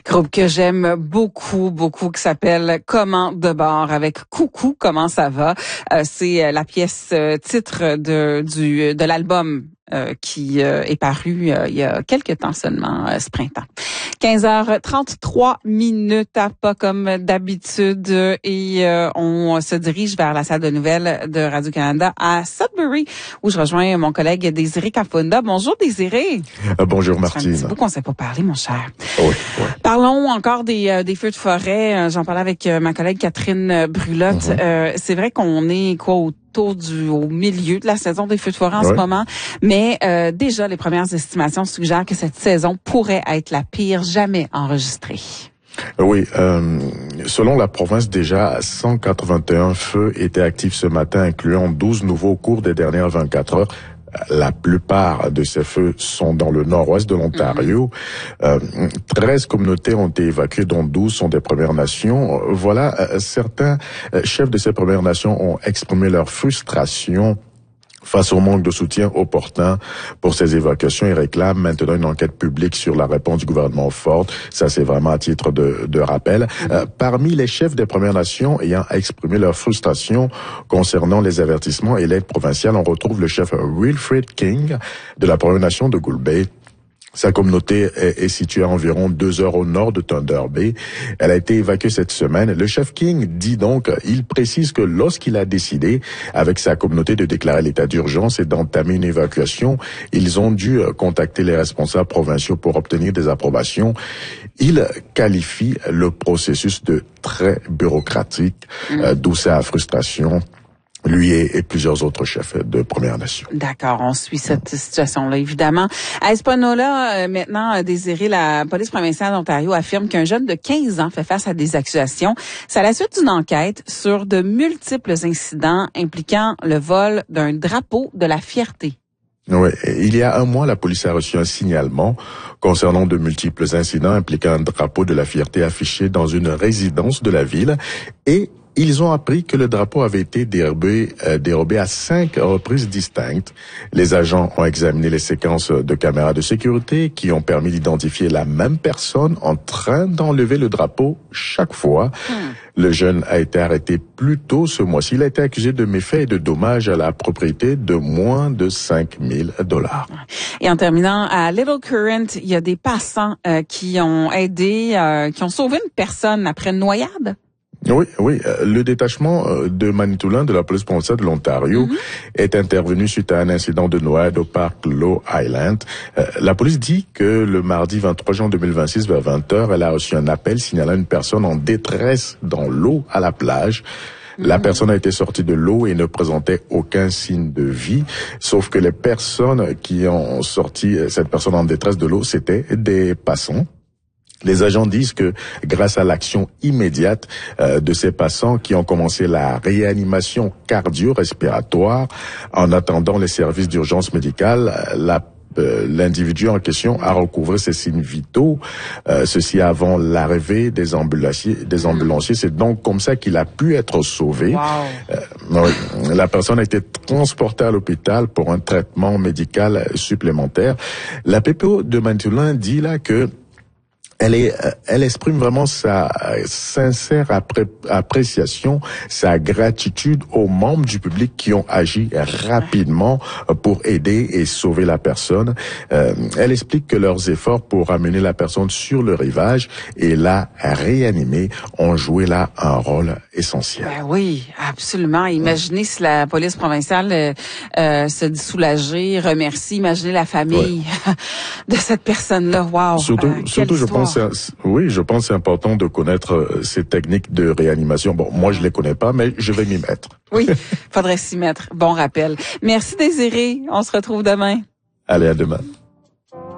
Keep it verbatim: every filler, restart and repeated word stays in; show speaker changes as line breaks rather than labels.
Groupe que j'aime beaucoup, beaucoup, qui s'appelle Comment de bord avec Coucou, comment ça va? Euh, c'est la pièce euh, titre de du de l'album euh, qui euh, est paru euh, il y a quelques temps seulement, euh, ce printemps. quinze heures trente-trois minutes, à pas comme d'habitude, et euh, on se dirige vers la salle de nouvelles de Radio-Canada à Sudbury, où je rejoins mon collègue Désiré Kafunda. Bonjour Désiré.
Euh, bonjour Martine.
C'est un petit bout qu'on ne s'est pas parlé, mon cher.
Oui, oui.
Parlons encore des, euh, des feux de forêt. J'en parlais avec euh, ma collègue Catherine Brulotte. Mm-hmm. Euh, c'est vrai qu'on est quoi autour du au milieu de la saison des feux de forêt en oui. ce moment, mais euh, déjà les premières estimations suggèrent que cette saison pourrait être la pire jamais enregistrée.
Oui, euh, selon la province, déjà cent quatre-vingt-un feux étaient actifs ce matin, incluant douze nouveaux au cours des dernières vingt-quatre heures. La plupart de ces feux sont dans le nord-ouest de l'Ontario. Mm-hmm. Euh, treize communautés ont été évacuées, dont douze sont des Premières Nations. Voilà, euh, certains euh, chefs de ces Premières Nations ont exprimé leur frustration face au manque de soutien opportun pour ces évacuations. Ils réclament maintenant une enquête publique sur la réponse du gouvernement Ford. Ça, c'est vraiment à titre de, de rappel. Mm-hmm. Euh, parmi les chefs des Premières Nations ayant exprimé leur frustration concernant les avertissements et l'aide provinciale, on retrouve le chef Wilfred King de la Première Nation de Gould Bay. Sa communauté est, est située à environ deux heures au nord de Thunder Bay. Elle a été évacuée cette semaine. Le chef King dit donc, il précise que lorsqu'il a décidé avec sa communauté de déclarer l'état d'urgence et d'entamer une évacuation, ils ont dû contacter les responsables provinciaux pour obtenir des approbations. Il qualifie le processus de très bureaucratique, mmh. euh, d'où sa frustration. Lui et, et plusieurs autres chefs de Premières Nations.
D'accord, on suit cette situation-là, évidemment. À Espanola, euh, maintenant, euh, Désiré, la police provinciale d'Ontario affirme qu'un jeune de quinze ans fait face à des accusations. C'est à la suite d'une enquête sur de multiples incidents impliquant le vol d'un drapeau de la fierté.
Oui, il y a un mois, la police a reçu un signalement concernant de multiples incidents impliquant un drapeau de la fierté affiché dans une résidence de la ville, et ils ont appris que le drapeau avait été dérobé, euh, dérobé à cinq reprises distinctes. Les agents ont examiné les séquences de caméras de sécurité qui ont permis d'identifier la même personne en train d'enlever le drapeau chaque fois. Hmm. Le jeune a été arrêté plus tôt ce mois-ci. Il a été accusé de méfaits et de dommages à la propriété de moins de cinq mille dollars.
Et en terminant, à Little Current, il y a des passants euh, qui ont aidé, euh, qui ont sauvé une personne après une noyade.
Oui, oui. Le détachement de Manitoulin de la police provinciale de l'Ontario mm-hmm. est intervenu suite à un incident de noyade au parc Low Island. La police dit que le mardi vingt-trois juin deux mille vingt-six vers vingt heures, elle a reçu un appel signalant une personne en détresse dans l'eau à la plage. La personne a été sortie de l'eau et ne présentait aucun signe de vie, sauf que les personnes qui ont sorti cette personne en détresse de l'eau, c'était des passants. Les agents disent que grâce à l'action immédiate euh, de ces passants qui ont commencé la réanimation cardio-respiratoire en attendant les services d'urgence médicale, la Euh, l'individu en question a recouvré ses signes vitaux, euh, ceci avant l'arrivée des ambulanciers. Des ambulanciers, c'est donc comme ça qu'il a pu être sauvé.
Wow.
Euh, la personne a été transportée à l'hôpital pour un traitement médical supplémentaire. La P P O de Manitoulin dit là que Elle est, elle exprime vraiment sa sincère appré, appréciation, sa gratitude aux membres du public qui ont agi rapidement pour aider et sauver la personne. Euh, elle explique que leurs efforts pour amener la personne sur le rivage et la réanimer ont joué là un rôle essentiel.
Ben oui, absolument. Imaginez si la police provinciale euh, euh, se dit soulagée, remercie. Imaginez la famille ouais. de cette personne-là. Wow.
Surtout,
euh,
surtout je pense Oui, je pense que c'est important de connaître ces techniques de réanimation. Bon, moi, je les connais pas, mais je vais m'y mettre.
Oui, faudrait s'y mettre. Bon rappel. Merci Désiré. On se retrouve demain.
Allez, à demain.